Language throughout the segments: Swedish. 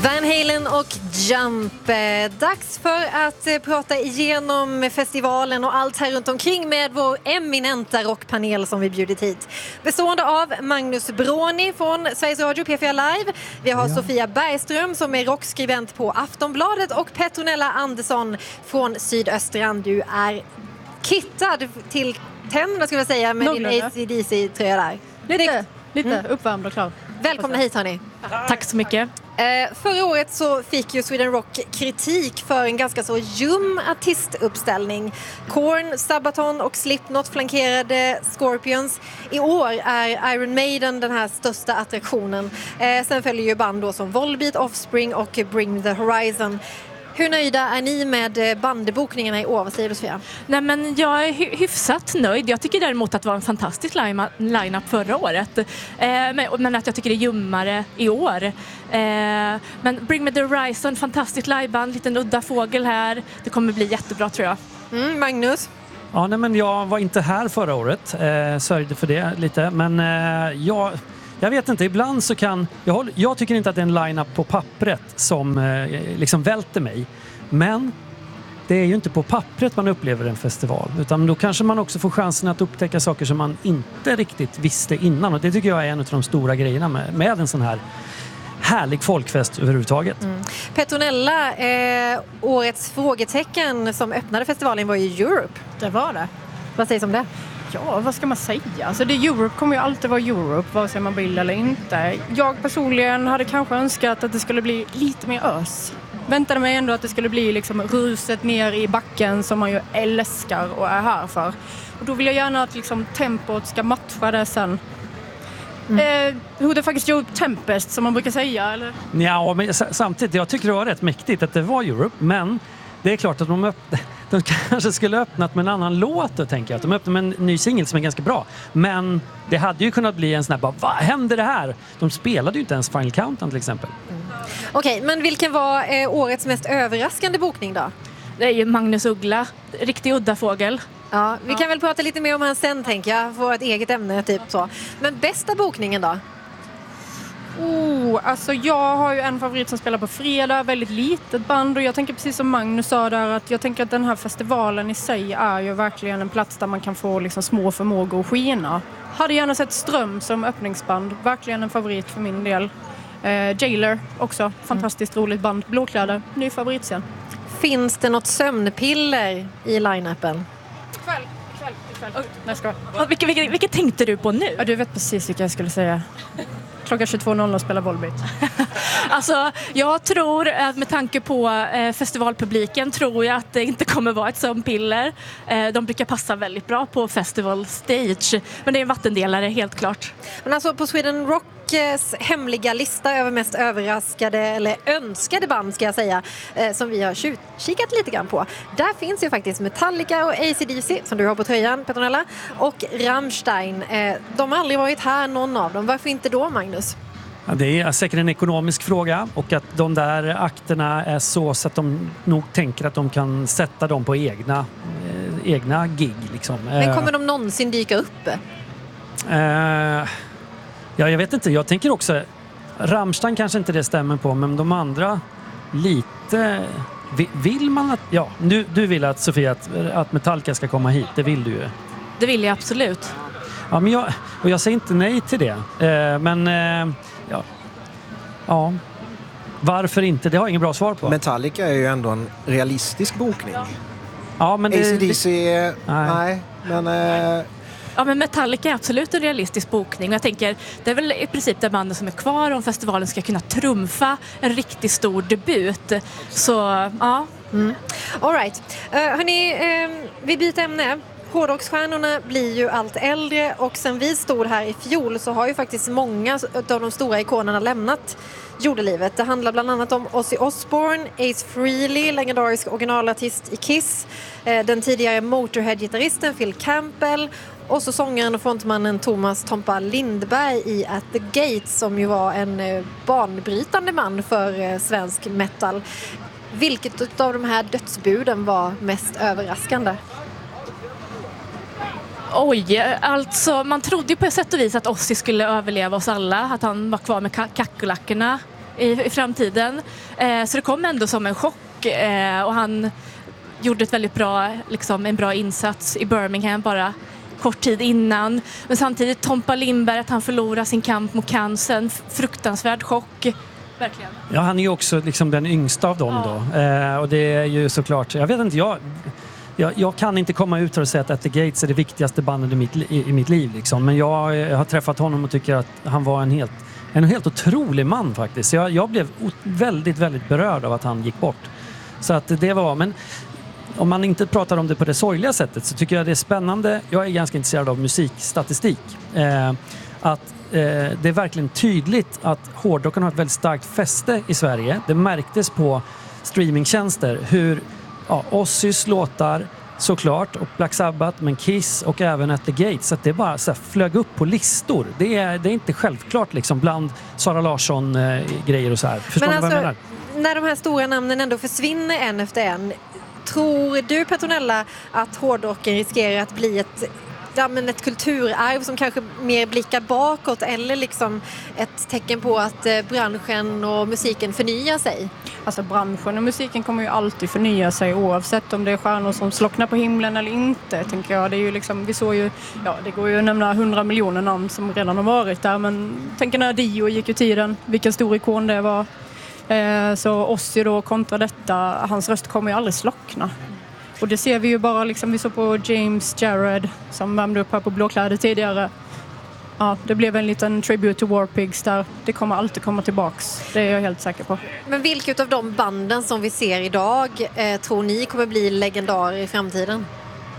Van Halen och Jump. Dags för att prata igenom festivalen och allt här runt omkring med vår eminenta rockpanel som vi bjudit hit. Bestående av Magnus Bråni från Sveriges Radio P4 Live. Vi har Sofia Bergström som är rockskribent på Aftonbladet och Petronella Andersson från Sydöstran. Du är kittad till tänderna skulle jag säga med din AC/DC-tröja där. Lite uppvärmd och klar. Välkomna hit hörni. Tack så mycket. Förra året så fick ju Sweden Rock kritik för en ganska så ljum artistuppställning. Korn, Sabaton och Slipknot flankerade Scorpions. I år är Iron Maiden den här största attraktionen. Sen följer ju band då som Volbeat, Offspring och Bring the Horizon. Hur nöjda är ni med bandbokningarna i år? Vad säger du, Sofia? Nej, men jag är hyfsat nöjd. Jag tycker däremot att det var en fantastisk line-up förra året. Men att jag tycker det är ljummare i år. Men Bring Me The Horizon, fantastiskt liveband, liten udda fågel här. Det kommer bli jättebra tror jag. Magnus? Ja, nej, men jag var inte här förra året. Sörjde för det lite. Men jag vet inte, ibland så kan... Jag tycker inte att det är en line-up på pappret som liksom välter mig. Men det är ju inte på pappret man upplever en festival. Utan då kanske man också får chansen att upptäcka saker som man inte riktigt visste innan. Och det tycker jag är en av de stora grejerna med en sån här härlig folkfest överhuvudtaget. Petronella, årets frågetecken som öppnade festivalen var ju Europe. Det var det. Vad sägs om det? Ja, vad ska man säga? Alltså Europe kommer ju alltid vara Europe, vare sig man vill eller inte. Jag personligen hade kanske önskat att det skulle bli lite mer ös. Väntade mig ändå att det skulle bli liksom ruset ner i backen som man ju älskar och är här för. Och då vill jag gärna att liksom tempot ska matcha det sen. Hur det faktiskt gjorde Tempest som man brukar säga, eller? Ja, men samtidigt, jag tycker det var rätt mäktigt att det var Europe, men det är klart att de kanske skulle öppnat med en annan låt då, tänker jag. Att de öppnade med en ny singel som är ganska bra. Men det hade ju kunnat bli en sån här, bara, vad händer det här? De spelade ju inte ens Final Countdown till exempel. Okej, men vilken var årets mest överraskande bokning då? Det är ju Magnus Uggla, riktig udda fågel. Ja, vi kan väl prata lite mer om han sen tänker jag. Få ett eget ämne typ så. Men bästa bokningen då? Alltså jag har ju en favorit som spelar på fredag, väldigt litet band och jag tänker precis som Magnus sa där att jag tänker att den här festivalen i sig är ju verkligen en plats där man kan få liksom små förmågor och skina. Hade gärna sett Ström som öppningsband, verkligen en favorit för min del. Jailer också, fantastiskt roligt band, blåkläder, ny favoritscen. Finns det något sömnpiller i line-upen? Ikväll. Vilket tänkte du på nu? Ja, du vet precis vilka jag skulle säga. Klockan 22.00 spelar Volbeat. Alltså, jag tror att med tanke på festivalpubliken tror jag att det inte kommer vara ett sömnpiller. De brukar passa väldigt bra på festival stage. Men det är en vattendelare, helt klart. Men alltså på Sweden Rocks hemliga lista över mest överraskade eller önskade band ska jag säga, som vi har kikat lite grann på. Där finns ju faktiskt Metallica och AC/DC som du har på tröjan, Petronella, och Rammstein. De har aldrig varit här, någon av dem. Varför inte då, Magnus? Ja, det är säkert en ekonomisk fråga och att de där akterna är så att de nog tänker att de kan sätta dem på egna gig. Liksom. Men kommer de någonsin dyka upp? Ja, jag vet inte. Jag tänker också Rammstein kanske inte det stämmer på, men de andra lite... Vill man att... Ja, du vill att Sofia att Metallica ska komma hit. Det vill du ju. Det vill jag absolut. Ja, men jag säger inte nej till det. Ja. Varför inte? Det har jag ingen bra svar på. Metallica är ju ändå en realistisk bokning. Ja, men AC/DC... Nej, men... Ja, men Metallica är absolut en realistisk bokning. Och jag tänker, det är väl i princip det bandet som är kvar om festivalen ska kunna trumfa en riktigt stor debut. Så, ja. All right. Hörrni, vi byter ämne. Hårdrocksstjärnorna blir ju allt äldre och sen vi stod här i fjol så har ju faktiskt många av de stora ikonerna lämnat jordelivet. Det handlar bland annat om Ozzy Osbourne, Ace Frehley, legendarisk originalartist i Kiss, den tidigare Motorhead-gitarristen Phil Campbell och så sångaren och frontmannen Thomas Tompa Lindberg i At the Gates som ju var en banbrytande man för svensk metal. Vilket av de här dödsbuden var mest överraskande? Oj, alltså man trodde ju på ett sätt och vis att Ozzy skulle överleva oss alla, att han var kvar med kackerlackorna. i framtiden. Så det kom ändå som en chock och han gjorde ett väldigt bra, liksom, en bra insats i Birmingham bara kort tid innan. Men samtidigt Tompa Lindberg, att han förlorar sin kamp mot cancern, fruktansvärd chock. Verkligen. Ja, han är ju också liksom den yngsta av dem då. Och det är ju såklart, jag vet inte, jag kan inte komma ut och säga att At the Gates är det viktigaste bandet i mitt liv liksom. Men jag har träffat honom och tycker att han var en helt otrolig man faktiskt. Jag blev väldigt, väldigt berörd av att han gick bort. Så att det var, men om man inte pratar om det på det sorgliga sättet så tycker jag det är spännande. Jag är ganska intresserad av musikstatistik. Att det är verkligen tydligt att hårdrocken har ett väldigt starkt fäste i Sverige. Det märktes på streamingtjänster hur Ozzys låtar såklart och Black Sabbath, men Kiss och även At the Gates, så att det bara så här flög upp på listor. Det är inte självklart liksom bland Sara Larsson grejer och så här. Förstår ni vad jag menar? När de här stora namnen ändå försvinner en efter en, tror du, Petronella, att hårdrocken riskerar att bli ett kulturarv som kanske mer blickar bakåt, eller liksom ett tecken på att branschen och musiken förnyar sig? Alltså branschen och musiken kommer ju alltid förnya sig oavsett om det är stjärnor som slocknar på himlen eller inte, tänker jag. Det är ju liksom, vi såg ju, det går ju att nämna 100 miljoner namn som redan har varit där, men tänker när Dio gick i tiden, vilken stor ikon det var. Så Ozzy då kontra detta, hans röst kommer ju aldrig slockna. Och det ser vi ju bara liksom, vi såg på James Jared som värmde upp här på Blåkläder tidigare. Ja, det blev en liten tribute to War Pigs där. Det kommer alltid komma tillbaks, det är jag helt säker på. Men vilket av de banden som vi ser idag tror ni kommer bli legendarer i framtiden?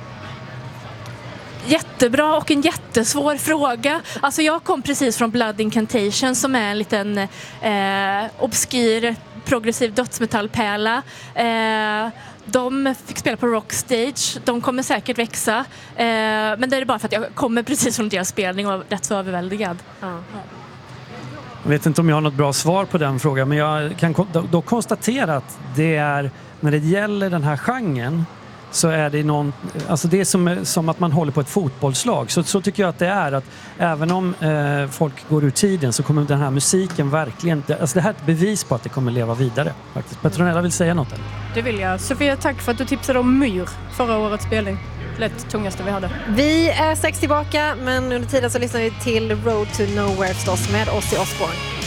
Jättebra och en jättesvår fråga. Alltså jag kom precis från Blood Incantation som är en liten obskyr progressiv dödsmetallpärla. De fick spela på Rockstage. De kommer säkert växa. Men det är bara för att jag kommer precis från deras spelning och var rätt så överväldigad. Jag vet inte om jag har något bra svar på den frågan, men jag kan då konstatera att det är, när det gäller den här genren, så är det alltså det är som att man håller på ett fotbollslag. Så tycker jag att det är, att även om folk går ur tiden så kommer den här musiken verkligen, alltså det här är ett bevis på att det kommer leva vidare faktiskt. Petronella vill säga något. Det vill jag. Sofia, tack för att du tipsade om Myr förra årets spelning. Lätt tungaste vi hade. Vi är 6 tillbaka, men under tiden så lyssnar vi till Road to Nowhere förstås med Ozzy Osbourne.